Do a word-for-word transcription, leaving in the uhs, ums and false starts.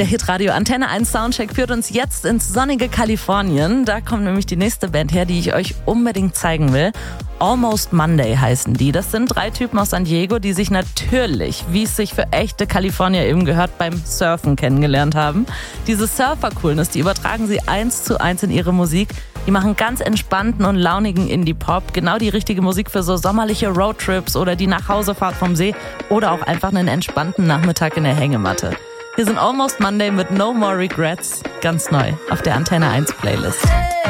Der Hitradio Antenne eins Soundcheck führt uns jetzt ins sonnige Kalifornien. Da kommt nämlich die nächste Band her, die ich euch unbedingt zeigen will. Almost Monday heißen die. Das sind drei Typen aus San Diego, die sich natürlich, wie es sich für echte Kalifornier eben gehört, beim Surfen kennengelernt haben. Diese Surfer-Coolness, die übertragen sie eins zu eins in ihre Musik. Die machen ganz entspannten und launigen Indie-Pop. Genau die richtige Musik für so sommerliche Roadtrips oder die Nachhausefahrt vom See oder auch einfach einen entspannten Nachmittag in der Hängematte. Hier sind Almost Monday mit No More Regrets, ganz neu auf der Antenne eins Playlist.